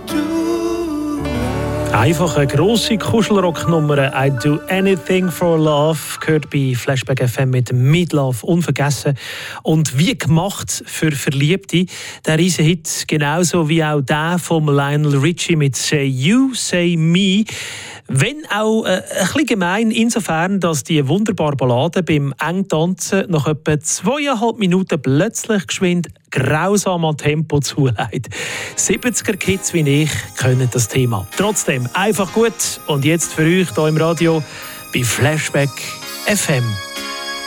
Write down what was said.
Einfach eine grosse Kuschelrocknummer. I Do Anything for Love gehört bei Flashback FM mit Midlove unvergessen und wie gemacht für Verliebte. Der Riesenhit, genauso wie auch der von Lionel Richie mit Say You, Say Me. Wenn auch ein bisschen gemein, insofern, dass die wunderbare Ballade beim Engtanzen nach etwa 2,5 Minuten plötzlich geschwind grausam an Tempo zuleitet. 70er-Kids wie ich können das Thema. Trotzdem einfach gut und jetzt für euch hier im Radio bei Flashback FM.